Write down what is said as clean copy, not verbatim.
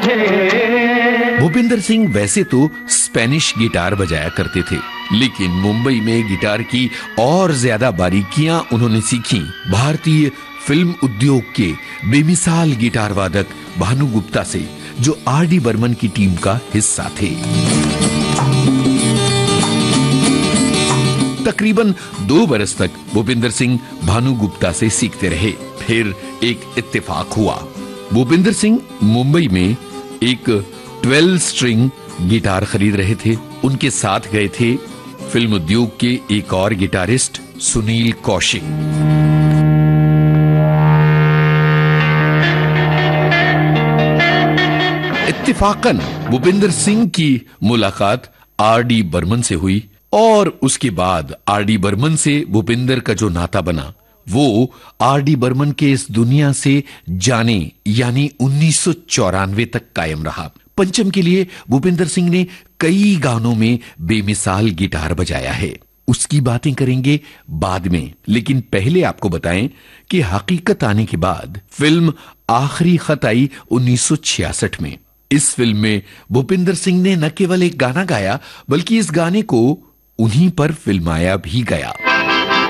भूपिंदर सिंह वैसे तो Spanish guitar बजाया करते थे, लेकिन मुंबई में गिटार की और ज्यादा बारीकियां उन्होंने सीखी भारतीय फिल्म उद्योग के बेमिसाल गिटार वादक भानु गुप्ता से, जो आर.डी. बर्मन की टीम का हिस्सा थे। तकरीबन 2 बरस तक भूपिंदर सिंह भानु गुप्ता से सीखते रहे। फिर एक इत्तेफाक हुआ। भूपिंदर सिंह मुंबई में एक 12 स्ट्रिंग गिटार खरीद रहे थे। उनके साथ गए थे फिल्म उद्योग के एक और गिटारिस्ट सुनील कौशिक। इत्तेफाकन भूपिंदर सिंह की मुलाकात आर.डी. बर्मन से हुई और उसके बाद आर.डी. बर्मन से भूपिंदर का जो नाता बना वो आर.डी. बर्मन के इस दुनिया से जाने यानी 1994 तक कायम रहा। पंचम के लिए भूपिंदर सिंह ने कई गानों में बेमिसाल गिटार बजाया है। उसकी बातें करेंगे बाद में, लेकिन पहले आपको बताएं कि हकीकत आने के बाद फिल्म आखिरी खत आई 1966 में। इस फिल्म में भूपिंदर सिंह ने न केवल एक गाना गाया, बल्कि इस गाने को उन्हीं पर फिल्माया भी गया।